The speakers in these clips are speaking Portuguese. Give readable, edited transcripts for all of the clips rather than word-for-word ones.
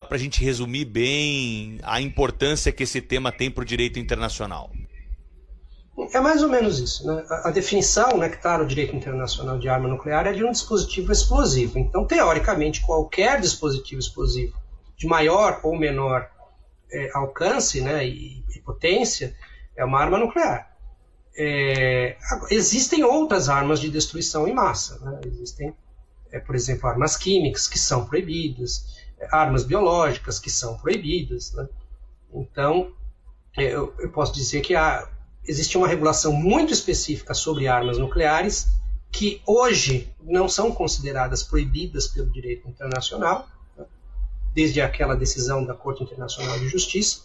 para a gente resumir bem a importância que esse tema tem para o direito internacional? É mais ou menos isso, né? A definição, né, que está no direito internacional de arma nuclear é de um dispositivo explosivo. Então, teoricamente, qualquer dispositivo explosivo de maior ou menor alcance, né, e potência é uma arma nuclear. Existem outras armas de destruição em massa, né? Existem, por exemplo, armas químicas que são proibidas, armas biológicas que são proibidas, né? Então, eu posso dizer que existe uma regulação muito específica sobre armas nucleares que hoje não são consideradas proibidas pelo direito internacional, né? Desde aquela decisão da Corte Internacional de Justiça,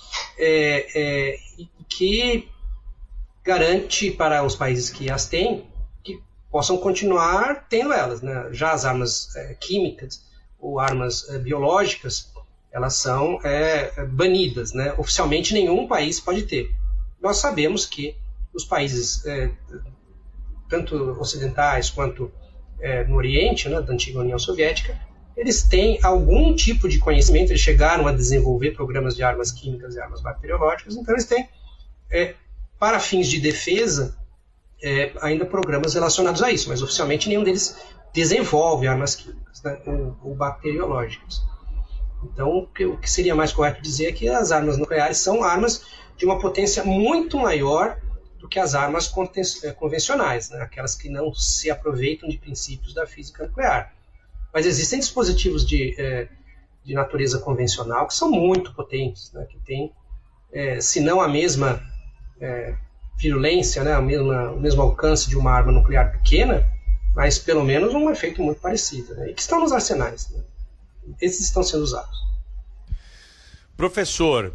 que garante para os países que as têm que possam continuar tendo elas, né? Já as armas químicas ou armas biológicas, elas são banidas, né? Oficialmente nenhum país pode ter. Nós sabemos que os países, tanto ocidentais quanto no Oriente, né, da antiga União Soviética, eles têm algum tipo de conhecimento, eles chegaram a desenvolver programas de armas químicas e armas bacteriológicas, então eles têm, para fins de defesa, ainda programas relacionados a isso, mas oficialmente nenhum deles desenvolve armas químicas, né, ou bacteriológicas. Então, o que seria mais correto dizer é que as armas nucleares são armas de uma potência muito maior do que as armas convencionais, né? Aquelas que não se aproveitam de princípios da física nuclear. Mas existem dispositivos de natureza convencional que são muito potentes, né? Que têm, se não a mesma virulência, né? O mesmo alcance de uma arma nuclear pequena, mas pelo menos um efeito muito parecido, né? E que estão nos arsenais, né? Esses estão sendo usados. Professor,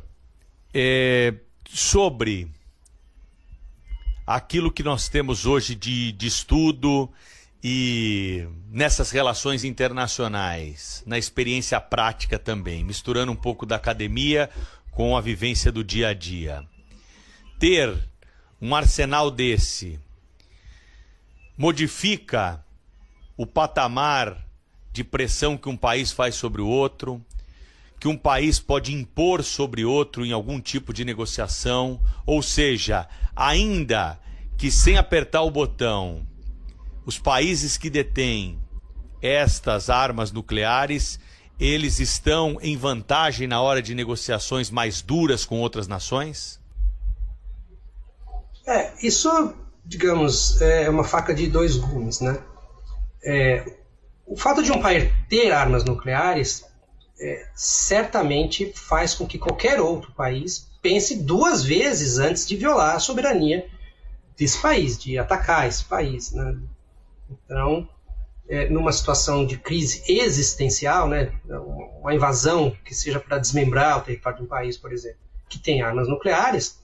sobre aquilo que nós temos hoje de estudo e nessas relações internacionais, na experiência prática também, misturando um pouco da academia com a vivência do dia a dia. Ter um arsenal desse modifica o patamar de pressão que um país faz sobre o outro, que um país pode impor sobre outro em algum tipo de negociação, ou seja, ainda que sem apertar o botão, os países que detêm estas armas nucleares, eles estão em vantagem na hora de negociações mais duras com outras nações? Isso, digamos, é uma faca de dois gumes, né? O fato de um país ter armas nucleares certamente faz com que qualquer outro país pense duas vezes antes de violar a soberania desse país, de atacar esse país, né? Então, numa situação de crise existencial, né, uma invasão que seja para desmembrar o território de um país, por exemplo, que tem armas nucleares,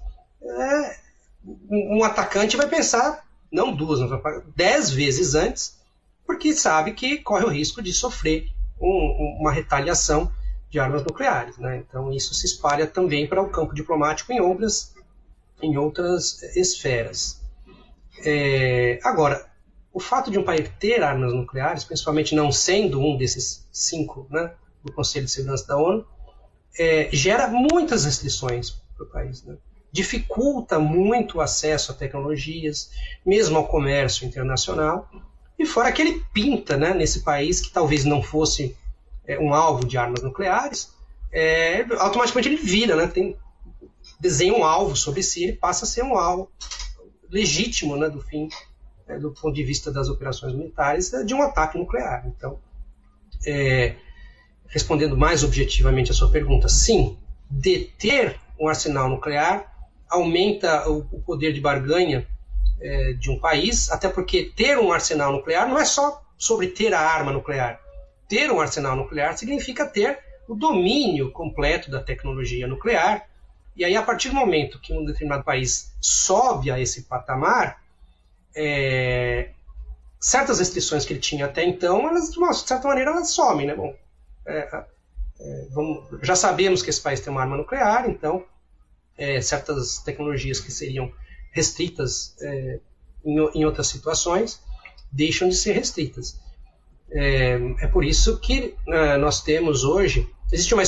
um atacante vai pensar, não duas, mas 10 vezes antes, porque sabe que corre o risco de sofrer uma retaliação de armas nucleares, né? Então isso se espalha também para o campo diplomático em outras esferas. Agora, o fato de um país ter armas nucleares, principalmente não sendo um desses 5, né, do Conselho de Segurança da ONU, gera muitas restrições para o país, né? Dificulta muito o acesso a tecnologias, mesmo ao comércio internacional, e fora que ele pinta, né, nesse país que talvez não fosse um alvo de armas nucleares, automaticamente ele vira, né, desenha um alvo sobre si, ele passa a ser um alvo legítimo, né, do ponto de vista das operações militares, de um ataque nuclear. Então, respondendo mais objetivamente a sua pergunta, sim, deter um arsenal nuclear aumenta o poder de barganha de um país, até porque ter um arsenal nuclear não é só sobre ter a arma nuclear. Ter um arsenal nuclear significa ter o domínio completo da tecnologia nuclear, e aí a partir do momento que um determinado país sobe a esse patamar, certas restrições que ele tinha até então, elas, de uma certa maneira, elas somem, né? Bom, já sabemos que esse país tem uma arma nuclear, então certas tecnologias que seriam restritas em outras situações deixam de ser restritas. É por isso que nós temos hoje, existe uma